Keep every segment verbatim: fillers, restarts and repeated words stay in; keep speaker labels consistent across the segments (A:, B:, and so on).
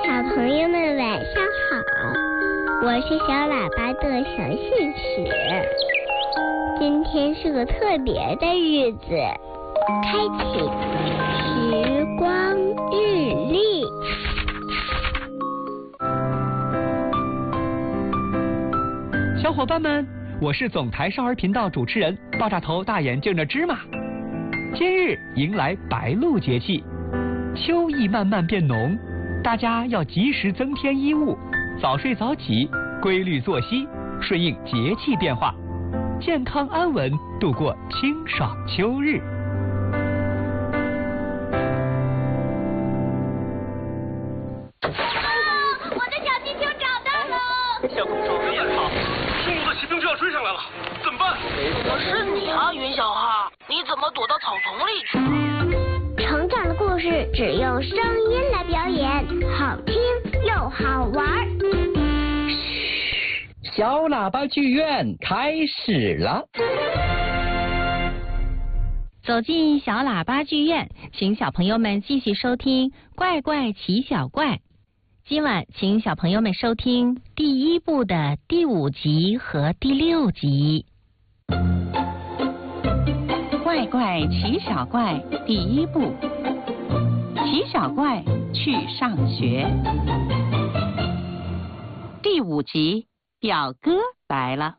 A: 小朋友们晚上好，我是小喇叭的小信使。今天是个特别的日子，开启时光日历。
B: 小伙伴们，我是总台少儿频道主持人爆炸头大眼镜的芝麻。今日迎来白露节气，秋意慢慢变浓，大家要及时增添衣物，早睡早起，规律作息，顺应节气变化，健康安稳度过清爽秋日。
C: 我的小气球找到了！
D: 小公主你也好，中路的骑兵就要追上来了，怎么办？
E: 我是你啊，云小哈，你怎么躲到草丛里去了？
A: 成长的故事只用声音来表演，好听又好玩。
F: 小喇叭剧院开始了。
G: 走进小喇叭剧院，请小朋友们继续收听《怪怪奇小怪》。今晚请小朋友们收听第一部的第五集和第六集。
H: 怪怪奇小怪第一部，奇小怪去上学。第五集，表哥来了。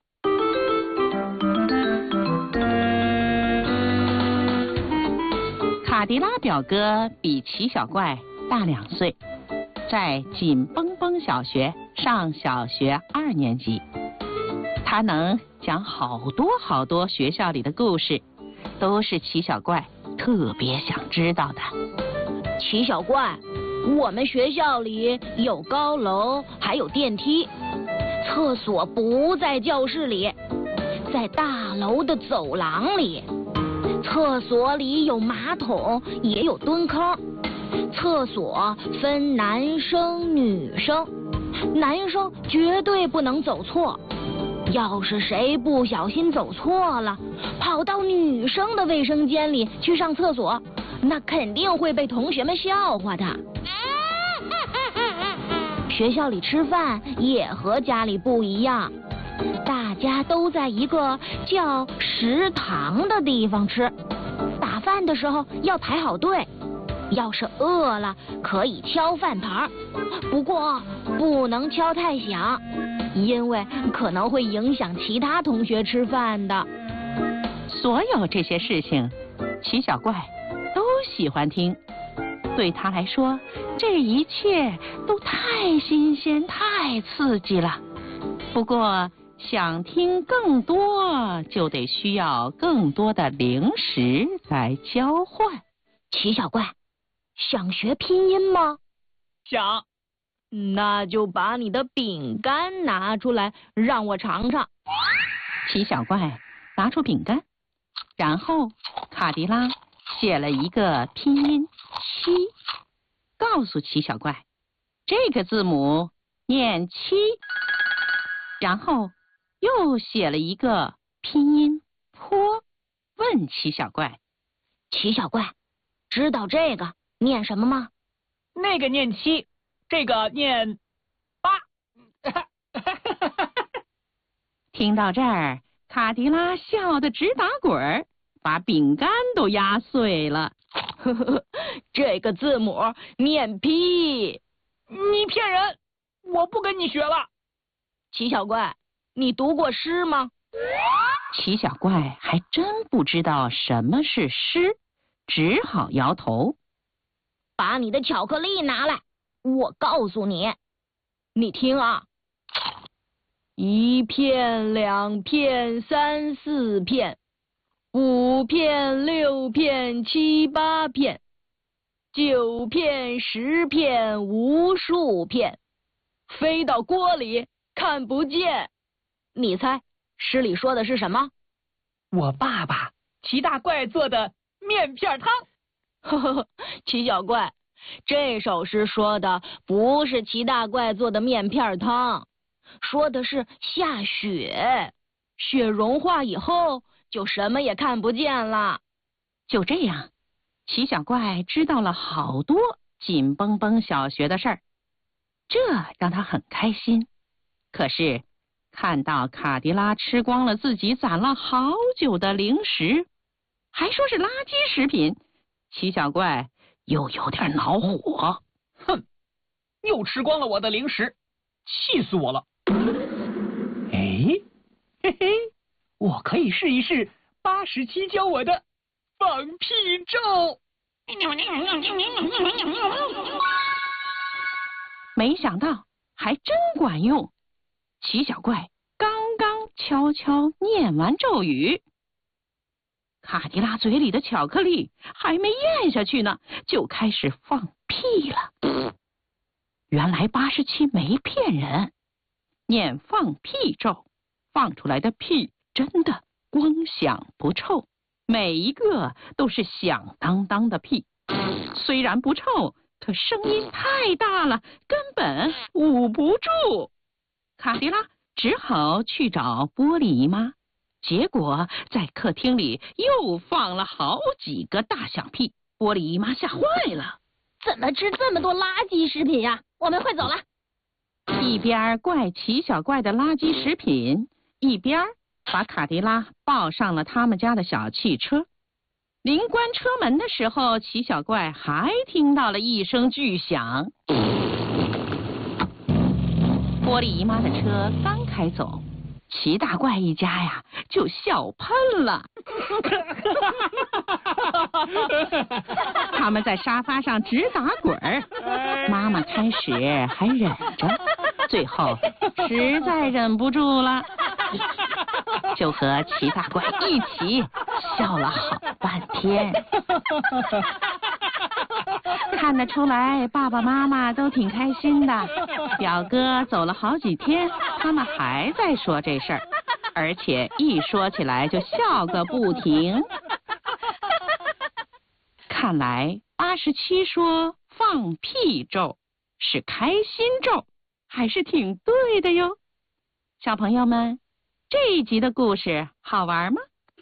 H: 卡迪拉表哥比奇小怪大两岁，在紧绷绷小学上小学二年级。他能讲好多好多学校里的故事，都是奇小怪特别想知道的。
E: 奇小怪，我们学校里有高楼，还有电梯，厕所不在教室里，在大楼的走廊里。厕所里有马桶，也有蹲坑。厕所分男生女生，男生绝对不能走错。要是谁不小心走错了，跑到女生的卫生间里去上厕所，那肯定会被同学们笑话的。学校里吃饭也和家里不一样，大家都在一个叫食堂的地方吃。打饭的时候要排好队，要是饿了可以敲饭盘，不过不能敲太响，因为可能会影响其他同学吃饭的。
H: 所有这些事情，奇小怪都喜欢听。对他来说，这一切都太新鲜、太刺激了。不过，想听更多，就得需要更多的零食来交换。
E: 奇小怪，想学拼音吗？
D: 想。
E: 那就把你的饼干拿出来，让我尝尝。
H: 奇小怪拿出饼干，然后卡迪拉写了一个拼音七，告诉奇小怪，这个字母念七，然后又写了一个拼音坡，问奇小怪，
E: 奇小怪，知道这个念什么吗？
D: 那个念七，这个念八。
H: 听到这儿，卡迪拉笑得直打滚，把饼干都压碎了。
E: 呵呵，这个字母念 P。
D: 你骗人，我不跟你学了。
E: 奇小怪，你读过诗吗？
H: 奇小怪还真不知道什么是诗，只好摇头。
E: 把你的巧克力拿来，我告诉你。你听啊，一片、两片、三四片，五片、六片、七八片，九片、十片，无数片，飞到锅里看不见。你猜诗里说的是什么？
D: 我爸爸齐大怪做的面片汤。
E: 呵呵呵，齐小怪，这首诗说的不是齐大怪做的面片汤，说的是下雪，雪融化以后就什么也看不见了。
H: 就这样，齐小怪知道了好多紧绷绷小学的事儿。 这让他很开心。可是看到卡迪拉吃光了自己攒了好久的零食，还说是垃圾食品，奇小怪又有点恼火。
D: 哼，又吃光了我的零食，气死我了！哎，嘿嘿，我可以试一试八十七教我的放屁咒。
H: 没想到还真管用。奇小怪刚刚悄悄念完咒语，卡迪拉嘴里的巧克力还没咽下去呢，就开始放屁了。原来八十七没骗人，念放屁咒，放出来的屁真的光响不臭，每一个都是响当当的屁。虽然不臭，可声音太大了，根本捂不住。卡迪拉只好去找玻璃姨妈，结果在客厅里又放了好几个大响屁，玻璃姨妈吓坏了。
E: 怎么吃这么多垃圾食品呀？我们快走了。
H: 一边怪奇小怪的垃圾食品，一边把卡迪拉抱上了他们家的小汽车。临关车门的时候，奇小怪还听到了一声巨响。玻璃姨妈的车刚开走，奇大怪一家呀就笑喷了。他们在沙发上直打滚儿，妈妈开始还忍着，最后实在忍不住了，就和奇大怪一起笑了好半天。看得出来，爸爸妈妈都挺开心的。表哥走了好几天，他们还在说这事儿，而且一说起来就笑个不停。看来八十七说放屁咒是开心咒，还是挺对的哟。小朋友们，这一集的故事好玩吗？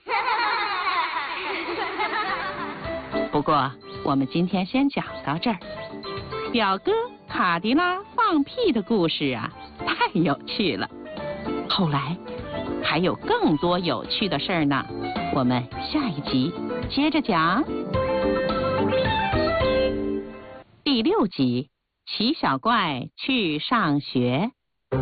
H: 不过我们今天先讲到这儿。表哥卡迪拉放屁的故事啊，太有趣了。后来还有更多有趣的事儿呢，我们下一集接着讲。第六集，奇小怪去上学。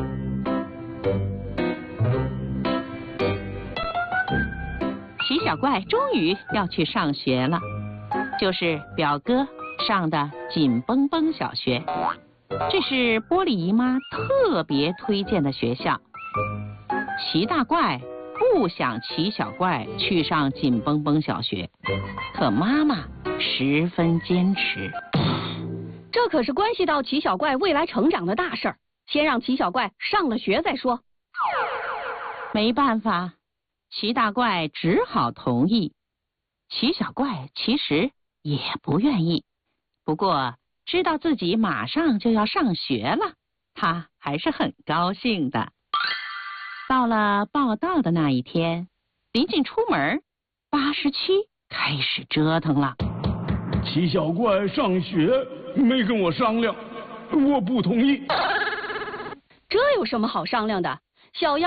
H: 奇小怪终于要去上学了，就是表哥上的紧绷绷小学，这是玻璃姨妈特别推荐的学校。奇大怪不想奇小怪去上紧绷绷小学，可妈妈十分坚持。
E: 这可是关系到奇小怪未来成长的大事儿，先让奇小怪上了学再说。
H: 没办法，奇大怪只好同意。奇小怪其实也不愿意，不过知道自己马上就要上学了，他还是很高兴的。到了报到的那一天，临近出门，八十七开始折腾了。
I: 奇小怪上学没跟我商量，我不同意。
E: 这有什么好商量的？小妖